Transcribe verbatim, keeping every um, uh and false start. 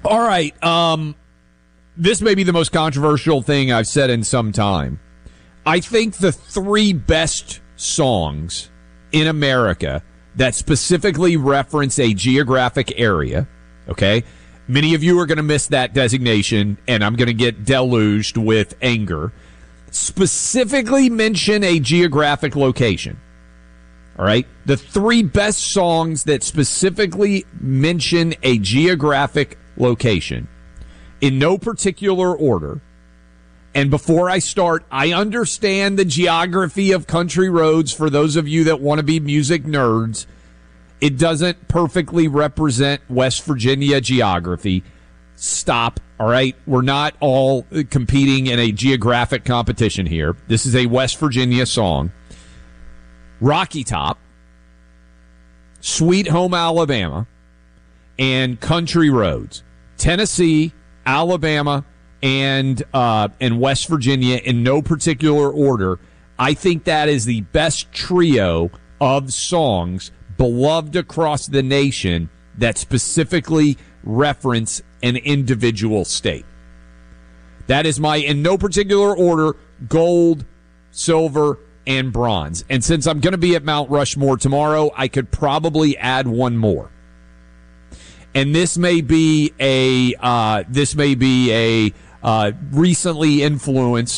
All right. Um, this may be the most controversial thing I've said in some time. I think the three best songs in America that specifically reference a geographic area, okay? Many of you are going to miss that designation, and I'm going to get deluged with anger. Specifically mention a geographic location. All right? The three best songs that specifically mention a geographic location, in no particular order. And before I start, I understand the geography of country roads for those of you that want to be music nerds. It doesn't perfectly represent West Virginia geography. Stop, all right? We're not all competing in a geographic competition here. This is a West Virginia song. Rocky Top, Sweet Home Alabama, and Country Roads. Tennessee, Alabama, and uh, and West Virginia in no particular order. I think that is the best trio of songs beloved across the nation that specifically reference an individual state. That is my, in no particular order, gold, silver, and bronze. And since I'm going to be at Mount Rushmore tomorrow, I could probably add one more. And this may be a uh, this may be a uh, recently influenced